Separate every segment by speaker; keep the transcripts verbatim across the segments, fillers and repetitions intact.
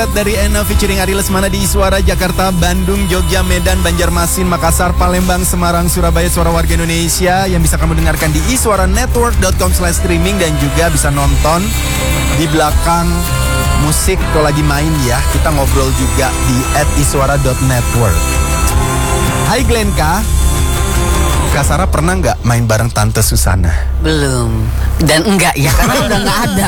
Speaker 1: Dari Ena featuring Ari Lesmana di Iswara, Jakarta, Bandung, Jogja, Medan, Banjarmasin, Makassar, Palembang, Semarang, Surabaya. Suara warga Indonesia yang bisa kamu dengarkan di iswara network dot com slash streaming. Dan juga bisa nonton di belakang musik kalau lagi main ya. Kita ngobrol juga di at iswara dot network. Hai Glenka, Kak Sarah pernah nggak main bareng Tante Susana?
Speaker 2: Belum. Dan enggak ya, karena udah nggak ada.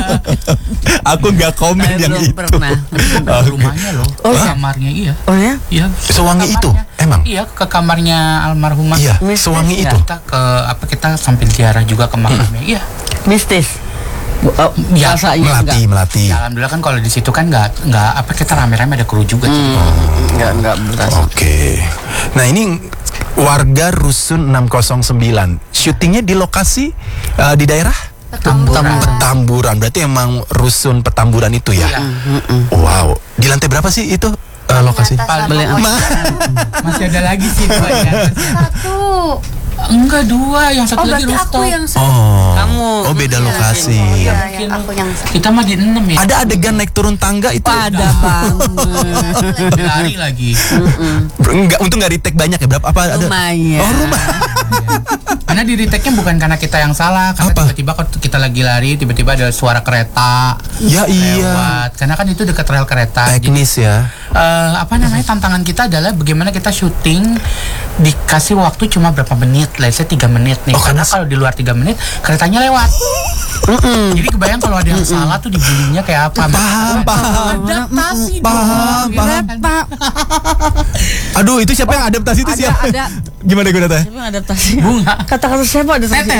Speaker 1: Aku nggak komen
Speaker 2: Saya
Speaker 1: yang
Speaker 2: belum
Speaker 1: itu.
Speaker 2: pernah.
Speaker 3: Ke rumahnya loh,
Speaker 2: Oh,
Speaker 3: ke
Speaker 2: iya?
Speaker 3: kamarnya iya.
Speaker 2: Oh ya?
Speaker 3: Iya.
Speaker 1: Sewangi
Speaker 3: Ke
Speaker 1: itu,
Speaker 3: kamarnya.
Speaker 1: emang?
Speaker 3: Iya, ke kamarnya almarhumah.
Speaker 1: Iya,
Speaker 2: Mistis
Speaker 1: sewangi
Speaker 2: nggak?
Speaker 1: itu.
Speaker 3: Kita ke apa kita sampai ziarah juga ke makamnya. Iya.
Speaker 2: Mistis. Oh,
Speaker 3: Ya,
Speaker 2: rasanya
Speaker 1: Melati,
Speaker 2: enggak.
Speaker 1: melati.
Speaker 3: Ya, alhamdulillah kan kalau di situ kan nggak nggak apa kita rame-rame ada kru juga.
Speaker 2: Hmm, enggak enggak berasa.
Speaker 1: Oke. Nah ini warga Rusun enam nol sembilan. Syutingnya di lokasi uh, di daerah
Speaker 3: Petamburan.
Speaker 1: Petamburan. Berarti emang Rusun Petamburan itu ya?
Speaker 3: Iya.
Speaker 1: Wow. Di lantai berapa sih itu uh, lokasi?
Speaker 2: Beli
Speaker 1: Ma-
Speaker 3: Masih ada lagi sih tuh ya.
Speaker 4: Satu.
Speaker 3: Enggak dua, yang satu
Speaker 4: Oh
Speaker 3: lagi
Speaker 4: berarti aku
Speaker 3: rooftop.
Speaker 4: yang satu.
Speaker 1: Oh.
Speaker 2: Kamu.
Speaker 1: Oh beda
Speaker 2: Iya,
Speaker 1: lokasi.
Speaker 4: Oh, iya,
Speaker 3: Mungkin.
Speaker 4: yang aku yang satu.
Speaker 3: Kita mah di enam ya.
Speaker 1: Ada adegan naik turun tangga itu?
Speaker 2: Ada banget.
Speaker 3: Lari lagi.
Speaker 1: Enggak, untung nggak retake banyak ya. Berapa? Apa ada?
Speaker 2: Lumayan.
Speaker 1: Oh rumah.
Speaker 3: Karena di retake-nya bukan karena kita yang salah, karena
Speaker 1: Apa?
Speaker 3: tiba-tiba kalau kita lagi lari, tiba-tiba ada suara kereta
Speaker 1: Ya iya.
Speaker 3: lewat. Karena kan itu dekat rel kereta. Jadi
Speaker 1: Teknis ya.
Speaker 3: eh, apa namanya tantangan kita adalah bagaimana kita syuting dikasih waktu cuma berapa menit, let's say tiga menit nih.
Speaker 1: Oh,
Speaker 3: karena
Speaker 1: karena-
Speaker 3: kalau di luar tiga menit keretanya lewat. Jadi kebayang kalau ada yang salah tuh dibulinya kayak apa?
Speaker 1: Paham, paham.
Speaker 3: Adaptasi
Speaker 1: Paham,
Speaker 3: dong.
Speaker 1: paham.
Speaker 3: Gitu kan.
Speaker 2: Pak,
Speaker 1: Aduh itu siapa yang adaptasi itu
Speaker 2: ada
Speaker 1: siapa?
Speaker 2: ada.
Speaker 1: Gimana gue tanya?
Speaker 2: Siapa yang adaptasi?
Speaker 3: Bunga.
Speaker 2: Kata-kata siapa adaptasi?
Speaker 3: Teteh.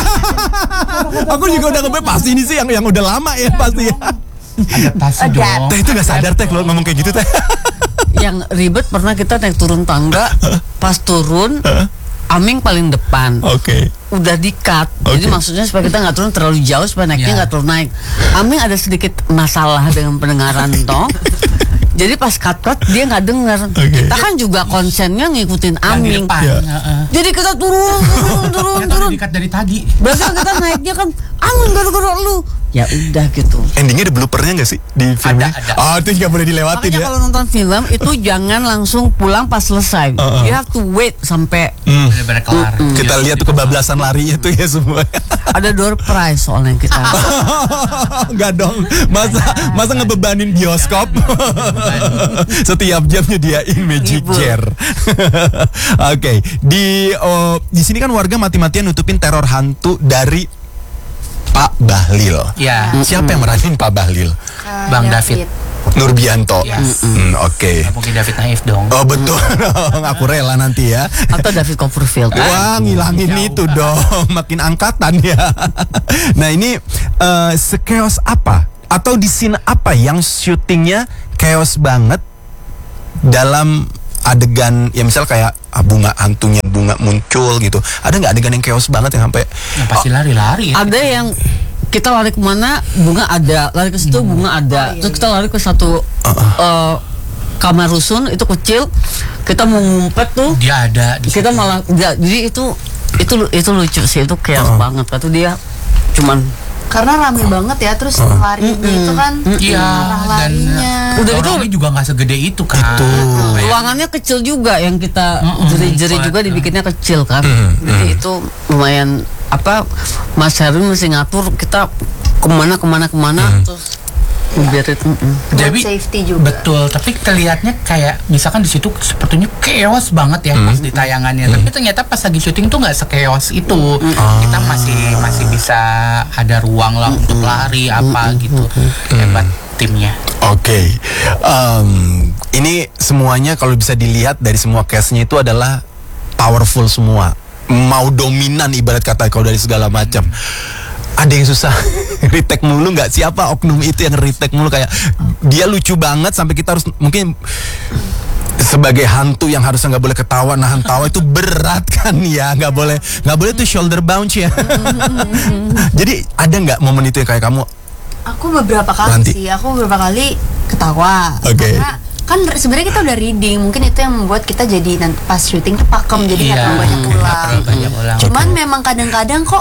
Speaker 1: Aku juga udah ngebayang pasti ini sih yang yang udah lama ya pasti ya.
Speaker 3: Adaptasi
Speaker 4: Ada.
Speaker 3: dong.
Speaker 1: Teh itu nggak sadar teh kalau ngomong kayak gitu teh.
Speaker 2: Yang ribet pernah kita naik turun tangga, pas turun Aming paling depan.
Speaker 1: Oke.
Speaker 2: Udah di-cut. Jadi
Speaker 1: Oke.
Speaker 2: maksudnya supaya kita nggak turun terlalu jauh, supaya naiknya
Speaker 3: Ya.
Speaker 2: nggak terlalu naik. Aming ada sedikit masalah dengan pendengaran toh. Jadi pas cut-cut dia nggak dengar.
Speaker 1: Oke.
Speaker 2: Kita kan juga konsennya ngikutin
Speaker 3: Yang di
Speaker 2: Aming.
Speaker 3: depan.
Speaker 1: Ya.
Speaker 3: Heeh.
Speaker 2: Jadi kita turun, turun, turun,
Speaker 3: Ternyata
Speaker 2: turun.
Speaker 3: udah di-cut dari tadi.
Speaker 2: Berarti kan kita naiknya kan Aming gara-gara lu. Ya udah gitu.
Speaker 1: Endingnya ada bloopernya nggak sih di filmnya?
Speaker 3: ada.
Speaker 1: Oh itu nggak boleh dilewatin
Speaker 2: Makanya
Speaker 1: ya.
Speaker 2: kalau nonton film itu jangan langsung pulang pas selesai.
Speaker 1: Uh-uh.
Speaker 2: You have to wait sampai
Speaker 1: Hmm.
Speaker 3: Benar-benar kelar.
Speaker 1: Kita
Speaker 3: Iya,
Speaker 1: lihat tuh kebablasan larinya tuh ya semua.
Speaker 2: ada door prize soalnya kita.
Speaker 1: Enggak dong. Masa masa ngebebanin bioskop. Setiap jam nyediain magic
Speaker 2: Ibu.
Speaker 1: chair. Oke, di oh, di sini kan warga mati-matian nutupin teror hantu dari Pak Bahlil.
Speaker 3: Ya.
Speaker 1: Siapa yang meranin Pak Bahlil?
Speaker 4: Kak
Speaker 3: Bang David.
Speaker 1: Nurbianto.
Speaker 3: Yes.
Speaker 1: Hmm, Oke.
Speaker 3: Nggak mungkin David naif dong.
Speaker 1: Oh betul dong, aku rela nanti ya.
Speaker 2: Atau David Copperfield.
Speaker 1: Wah ngilangin
Speaker 3: Jauh
Speaker 1: itu
Speaker 3: kan.
Speaker 1: dong, makin angkatan ya. Nah ini eh, sekeos apa? Atau di scene apa yang syutingnya chaos banget dalam adegan ya misal kayak ah, bunga hantunya bunga muncul gitu. Ada nggak adegan yang chaos banget yang sampai
Speaker 3: Yang pasti lari-lari ya.
Speaker 2: Ada yang kita lari kemana bunga ada, lari ke situ bunga ada. Terus kita lari ke satu eh, kamar rusun itu kecil. Kita mau ngumpet tuh,
Speaker 3: Dia ada di
Speaker 2: kita
Speaker 3: situ.
Speaker 2: malah enggak. Jadi itu itu itu lucu sih, itu chaos banget. Itu dia cuman
Speaker 4: Karena rame banget ya, terus larinya itu kan
Speaker 3: Iya,
Speaker 4: arah
Speaker 3: dan
Speaker 4: larinya.
Speaker 2: Udah gitu-
Speaker 3: orangnya juga nggak segede itu kan.
Speaker 1: Itu.
Speaker 3: Kayak-
Speaker 2: ruangannya kecil juga, yang kita
Speaker 3: Mm-mm.
Speaker 2: jeri-jeri
Speaker 3: Soalnya-
Speaker 2: juga dibikinnya kecil kan. Jadi itu lumayan apa, Mas Herwin mesti ngatur kita kemana kemana kemana terus biar itu. mm-mm.
Speaker 4: Buat
Speaker 3: Jadi
Speaker 4: safety juga.
Speaker 3: betul, tapi terlihatnya kayak misalkan di situ sepertinya chaos banget ya pas di tayangannya. Tapi ternyata pas lagi syuting tuh nggak sekeos itu. Kita masih masih bisa ada ruang lah untuk lari apa gitu. Hebat timnya.
Speaker 1: Oke, Em, ini semuanya kalau bisa dilihat dari semua case-nya itu adalah powerful semua, mau dominan ibarat kata kalau dari segala macam. Ada yang susah retake mulu nggak? Siapa oknum itu yang retake mulu kayak dia lucu banget sampai kita harus mungkin sebagai hantu yang harusnya nggak boleh ketawa nahan tawa itu berat kan ya, nggak boleh nggak boleh tuh shoulder bounce ya. Jadi ada nggak momen itu yang kayak kamu?
Speaker 4: Aku beberapa kali
Speaker 1: Ranti.
Speaker 4: sih, aku beberapa kali ketawa.
Speaker 1: Oke.
Speaker 4: Karena kan sebenarnya kita udah reading, mungkin itu yang membuat kita jadi nanti pas syuting tuh pakem, jadi nggak
Speaker 3: Iya,
Speaker 4: perlu banyak
Speaker 3: nggak
Speaker 4: ulang.
Speaker 3: perlu banyak ulang.
Speaker 4: Cuman memang kadang-kadang kok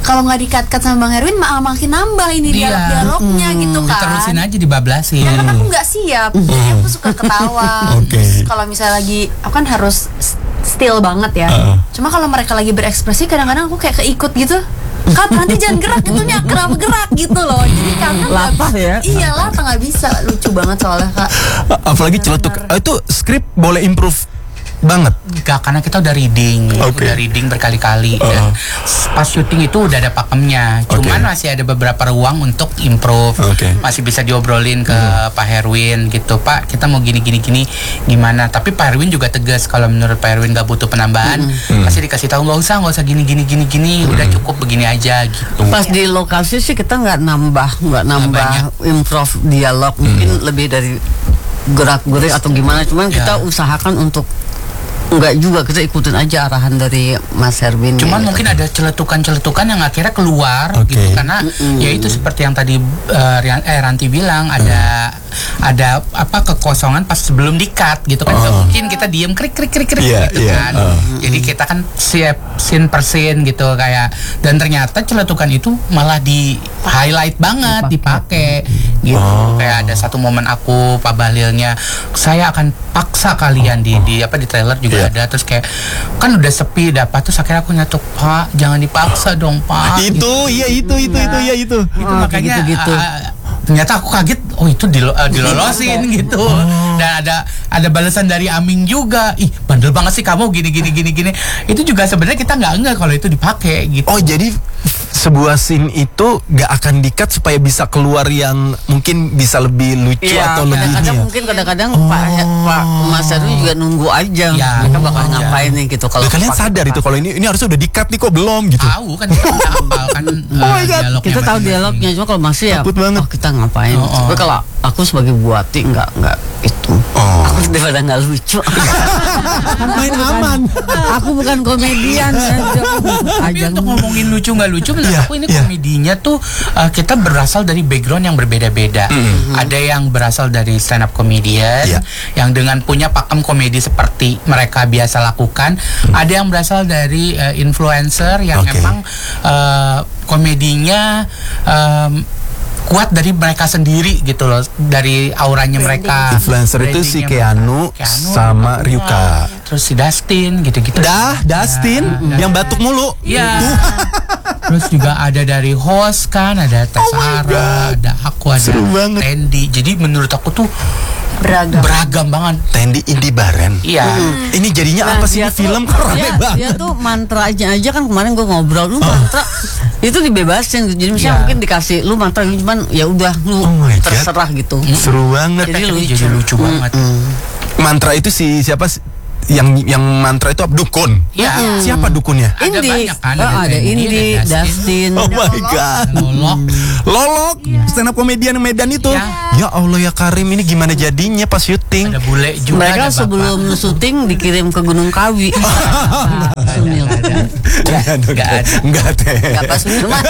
Speaker 4: kalau nggak di-cut-cut sama Bang Erwin malah makin nambah ini
Speaker 3: Iya.
Speaker 4: dialog-dialognya gitu kan.
Speaker 3: Diterusin aja dibablasin.
Speaker 4: Karena aku nggak siap, jadi aku suka ketawa.
Speaker 1: Oke.
Speaker 4: Terus kalau misalnya lagi, aku kan harus s- still banget ya.
Speaker 1: Uh.
Speaker 4: Cuma kalau mereka lagi berekspresi, kadang-kadang aku kayak keikut gitu. Kak, nanti jangan gerak, itunya kenapa gerak gitu loh. Jadi karena nggak-
Speaker 2: Latah ya?
Speaker 4: Iya latah, nggak bisa. Lucu banget soalnya Kak.
Speaker 1: Apalagi celetuk. Oh, itu skrip boleh improve banget.
Speaker 3: Enggak, karena kita udah reading,
Speaker 1: Oke.
Speaker 3: udah reading berkali-kali.
Speaker 1: Uh-uh.
Speaker 3: Dan pas syuting itu udah ada pakemnya. Cuman
Speaker 1: Oke.
Speaker 3: masih ada beberapa ruang untuk improve.
Speaker 1: Oke.
Speaker 3: Masih bisa diobrolin ke Pak Herwin gitu. Pak, kita mau gini gini gini gimana? Tapi Pak Herwin juga tegas kalau menurut Pak Herwin nggak butuh penambahan, pasti dikasih tahu nggak usah, nggak usah gini gini gini gini. Udah cukup begini aja gitu.
Speaker 2: Pas di lokasi sih kita nggak nambah, nggak nambah
Speaker 3: banyak.
Speaker 2: improv dialog, mungkin lebih dari gerak-gerik atau gimana. Cuman
Speaker 3: Ya.
Speaker 2: kita usahakan untuk nggak juga, kita ikutin aja arahan dari Mas Herwin.
Speaker 3: Cuman
Speaker 2: ya,
Speaker 3: mungkin
Speaker 2: gitu.
Speaker 3: ada celetukan-celetukan yang akhirnya keluar
Speaker 1: Oke.
Speaker 3: gitu karena ya itu seperti yang tadi uh, Rian- eh, Ranti bilang ada ada apa kekosongan pas sebelum di-cut gitu kan. Nggak
Speaker 1: Oh.
Speaker 3: mungkin kita diem krik krik krik krik
Speaker 1: Iya,
Speaker 3: gitu
Speaker 1: iya,
Speaker 3: kan.
Speaker 1: uh.
Speaker 3: Jadi kita kan siap scene per scene gitu kayak, dan ternyata celetukan itu malah di highlight banget dipakai gitu.
Speaker 1: Oh.
Speaker 3: Kayak ada satu momen aku Pak Bahlilnya, saya akan paksa kalian di di apa di trailer juga
Speaker 1: Iya.
Speaker 3: ada, terus kayak kan udah sepi dapat, terus akhirnya aku nyatuk, Pak jangan dipaksa dong Pak.
Speaker 1: Itu, iya itu, itu, itu, iya itu.
Speaker 3: Itu
Speaker 2: Oh,
Speaker 3: makanya
Speaker 2: kayak gitu-gitu.
Speaker 3: uh, ternyata aku kaget, oh itu dilo, uh, dilolosin gitu. Dan ada ada balasan dari Aming juga, ih bandel banget sih kamu gini gini gini gini. Itu juga sebenarnya kita nggak enggak kalau itu dipakai gitu.
Speaker 1: Oh, jadi sebuah scene itu gak akan di-cut supaya bisa keluar yang mungkin bisa lebih lucu
Speaker 2: Iya,
Speaker 1: atau lebih
Speaker 2: kadang-kadang
Speaker 1: ini ya?
Speaker 2: mungkin kadang-kadang Pak Pak Mas Herwin juga nunggu aja,
Speaker 3: Ya,
Speaker 2: mereka
Speaker 3: nunggu
Speaker 2: bakal
Speaker 3: aja.
Speaker 2: ngapain nih gitu. Kalau
Speaker 1: Lah, kalian
Speaker 2: pakai
Speaker 1: sadar
Speaker 2: apa.
Speaker 1: itu kalau ini ini harusnya udah di-cut nih kok belum gitu.
Speaker 3: Tahu kan kita udah hafal kan uh, dialognya
Speaker 2: Kita tahu
Speaker 3: masing-masing.
Speaker 2: dialognya, cuma kalau masih ya,
Speaker 1: Takut banget.
Speaker 2: oh kita ngapain.
Speaker 3: Oh, oh.
Speaker 2: Tapi kalau aku sebagai buati nggak nggak itu.
Speaker 1: Oh.
Speaker 2: Aku daripada nggak lucu.
Speaker 1: Main aman.
Speaker 2: Aku bukan komedian.
Speaker 3: Tapi
Speaker 2: Ajang.
Speaker 3: untuk ngomongin lucu nggak lucu, menurut
Speaker 1: Iya,
Speaker 3: aku ini
Speaker 1: iya.
Speaker 3: komedinya tuh uh, kita berasal dari background yang berbeda-beda. Ada yang berasal dari stand up comedian,
Speaker 1: Iya.
Speaker 3: yang dengan punya pakem komedi seperti mereka biasa lakukan. Ada yang berasal dari uh, influencer yang
Speaker 1: Oke.
Speaker 3: emang uh, komedinya um, kuat dari mereka sendiri gitu loh, dari auranya mereka.
Speaker 1: Influencer itu si
Speaker 3: brandingnya
Speaker 1: Keanu
Speaker 3: mereka. Keanu,
Speaker 1: sama
Speaker 3: Keanu,
Speaker 1: Ryuka.
Speaker 3: terus si Dustin gitu-gitu.
Speaker 1: Dah, Dustin yang batuk mulu.
Speaker 3: Iya. Terus juga ada dari host kan, ada Tesara, ada aku, ada
Speaker 1: Seru banget.
Speaker 3: Randy. Jadi menurut aku tuh
Speaker 4: Beragam.
Speaker 3: beragam banget.
Speaker 1: Tendi Indi Baren.
Speaker 3: Iya.
Speaker 1: Ini jadinya
Speaker 2: Nah,
Speaker 1: apa sih
Speaker 2: dia
Speaker 1: ini
Speaker 2: tuh-
Speaker 1: film kok rame
Speaker 2: dia,
Speaker 1: banget?
Speaker 2: dia tuh mantranya aja kan, kemarin gue ngobrol, lu mantra itu dibebasin. Jadi misalnya
Speaker 3: Iya.
Speaker 2: mungkin dikasih lu mantra, cuman ya udah lu
Speaker 1: Oh my God.
Speaker 2: terserah gitu.
Speaker 1: Seru banget.
Speaker 2: Jadi
Speaker 3: Jadi
Speaker 2: lucu.
Speaker 3: jadi lucu banget.
Speaker 1: Mantra itu si siapa sih? yang yang mantra itu dukun.
Speaker 3: Iya.
Speaker 1: Siapa dukunnya?
Speaker 3: Ada
Speaker 2: Indi,
Speaker 3: banyak kan,
Speaker 2: oh,
Speaker 3: ada
Speaker 2: ada
Speaker 3: Randy,
Speaker 2: Indi,
Speaker 3: ada
Speaker 2: Dustin.
Speaker 3: Dustin.
Speaker 1: Oh my god.
Speaker 3: Lolok.
Speaker 1: Lolok, stand up komedian Medan itu.
Speaker 3: Iya.
Speaker 1: Ya Allah ya Karim, ini gimana jadinya pas syuting?
Speaker 3: Ada bule juga.
Speaker 2: Mereka
Speaker 3: ada bapak.
Speaker 2: sebelum syuting dikirim ke Gunung Kawi. Sunil.
Speaker 1: Enggak,
Speaker 3: nggak ada.
Speaker 1: Enggak teh.
Speaker 2: Gak pas Sunil mah.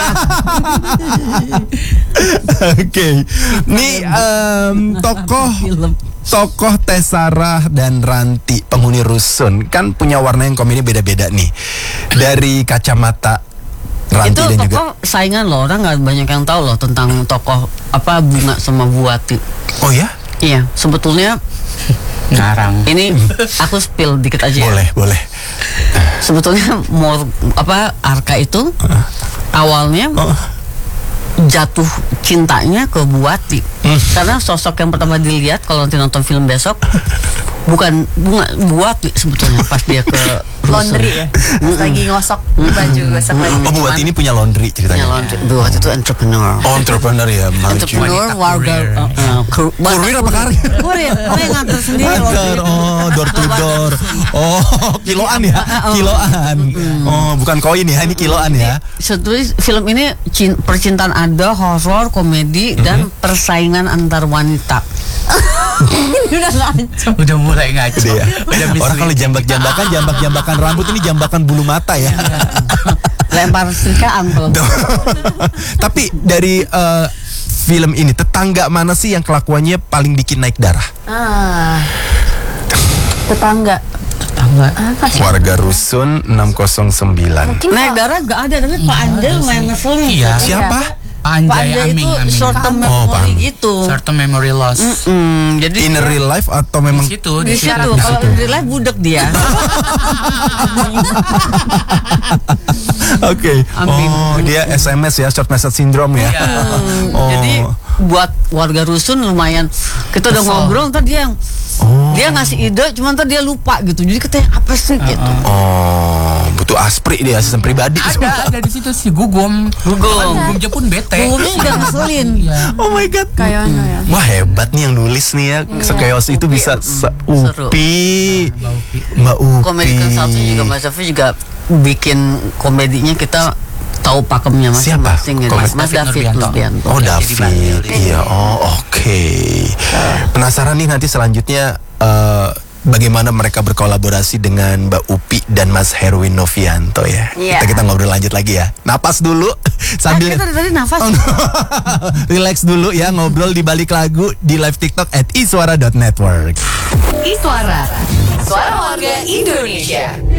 Speaker 1: Oke. Nih em, tokoh
Speaker 2: Film.
Speaker 1: tokoh Tesara dan Ranti penghuni rusun kan punya warna yang komedi beda-beda nih. Dari kacamata Ranti
Speaker 2: Itu
Speaker 1: dan juga
Speaker 2: tokoh saingan loh, orang nggak banyak yang tahu loh tentang tokoh apa Bunga sama Buati.
Speaker 1: Oh ya?
Speaker 2: Iya, sebetulnya
Speaker 3: Ngarang.
Speaker 2: ini aku spill dikit aja. ya.
Speaker 1: Boleh, boleh.
Speaker 2: Sebetulnya Mor apa Arka itu awalnya
Speaker 1: Oh.
Speaker 2: jatuh cintanya ke Buati. Karena sosok yang pertama dilihat kalau nanti nonton film besok bukan Bunga, Buati sebetulnya pas dia ke
Speaker 4: Laundry ya. Pas lagi ngosok baju, gosok baju.
Speaker 1: Oh, Buat ini punya laundry
Speaker 2: punya
Speaker 1: ceritanya.
Speaker 2: laundry. Buati itu entrepreneur.
Speaker 1: Oh, entrepreneur ya, maju.
Speaker 2: Entrepreneur,
Speaker 3: Wanita
Speaker 2: warga,
Speaker 3: kurir.
Speaker 2: uh, uh, kur-
Speaker 1: Kurir apa karir?
Speaker 2: Kurir, oh yang nganter sendiri
Speaker 1: Antar,
Speaker 2: laundry.
Speaker 1: oh, door to door. Oh, kiloan ya, kiloan. Oh, bukan koin ya, ini kiloan ya.
Speaker 2: Sebetulnya film ini cin- percintaan ada, horor, komedi, dan persaingan antar wanita. Ini udah ngaco.
Speaker 3: Udah mulai ngaco.
Speaker 1: Gede ya.
Speaker 3: Udah
Speaker 1: Orang kalau jambak-jambakan, jambak-jambakan rambut ini jambakan bulu mata ya.
Speaker 2: Lempar setrikaan kalau
Speaker 1: Tapi dari eh, film ini tetangga mana sih yang kelakuannya paling bikin naik darah?
Speaker 4: Ah. Tetangga.
Speaker 3: Enggak.
Speaker 4: Apa sih?
Speaker 1: Warga Rusun enam nol sembilan.
Speaker 4: Mungkin
Speaker 2: Naik
Speaker 4: kalau-
Speaker 2: darat gak ada, tapi Pak Anda lumayan ngeselin.
Speaker 3: Iya.
Speaker 1: Siapa?
Speaker 3: Pak
Speaker 2: Pak
Speaker 3: Anjay
Speaker 2: Anda
Speaker 3: Aming
Speaker 2: itu
Speaker 3: Aming.
Speaker 2: short term
Speaker 1: Oh,
Speaker 2: memory
Speaker 1: paham.
Speaker 2: gitu.
Speaker 3: Short term memory loss.
Speaker 2: Hmm, jadi
Speaker 1: In real life atau memang
Speaker 3: Di situ,
Speaker 2: di situ kalau di live budek dia.
Speaker 1: Oke.
Speaker 2: Amin.
Speaker 1: Oh, dia S M S ya, short message syndrome ya.
Speaker 3: Iya.
Speaker 1: Oh.
Speaker 2: Jadi buat warga rusun lumayan kita udah
Speaker 3: Kesel.
Speaker 2: ngobrol ntar dia yang
Speaker 1: Oh.
Speaker 2: dia ngasih ide cuman ntar dia lupa gitu. Jadi kita yang apa sih gitu.
Speaker 1: Oh, butuh aspri dia, asisten pribadi.
Speaker 3: Ada ada di situ si Gugum.
Speaker 2: Gugum.
Speaker 3: Bahkan Gugumnya pun bete.
Speaker 2: Gugumnya juga ngeselin.
Speaker 3: Iya.
Speaker 1: Oh my god.
Speaker 4: Kayaknya ya.
Speaker 1: Wah, hebat nih yang nulis nih ya. Sekeos itu
Speaker 2: Upi,
Speaker 1: bisa
Speaker 2: mm,
Speaker 1: se-
Speaker 2: seru.
Speaker 1: Upi.
Speaker 3: Mbak Upi.
Speaker 1: Mbak Upi.
Speaker 2: Komedi Consultant juga Mas Sofi juga bikin komedinya kita tahu pakemnya
Speaker 1: Siapa?
Speaker 2: masing-masing gitu.
Speaker 1: Komedi-
Speaker 2: Mas David
Speaker 3: Nurbianto.
Speaker 2: Nurbianto.
Speaker 1: Oh,
Speaker 3: Kerja di Bandel.
Speaker 1: David. Iya, oh oke. Penasaran nih nanti selanjutnya eh, bagaimana mereka berkolaborasi dengan Mbak Upi dan Mas Herwin Novianto ya.
Speaker 2: Iya.
Speaker 1: Kita kita ngobrol lanjut lagi ya. Napas dulu sambil
Speaker 2: Kita tadi nafas.
Speaker 1: Oh, no. Relax dulu ya, ngobrol di balik lagu di live TikTok at iswara dot network.
Speaker 5: Iswara, suara warga Indonesia.